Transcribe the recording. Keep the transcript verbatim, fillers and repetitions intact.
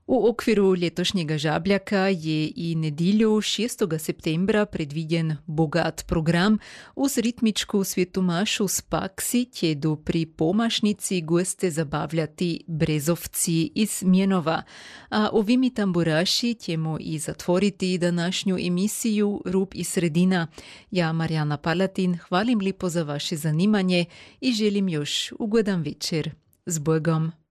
U okviru letošnjega Žabljaka je i nedjelju šestog septembra predviđen bogat program. Uz ritmičku svjetomašu s Paksi tjedu pri pomašnici goste zabavljati brezovci iz Mjenova. A ovimi tamburaši ćemo i zatvoriti današnju emisiju Rub i sredina. Ja, Marijana Palatin, hvalim lipo za vaše zanimanje i želim još ugodan večer. S Bogom!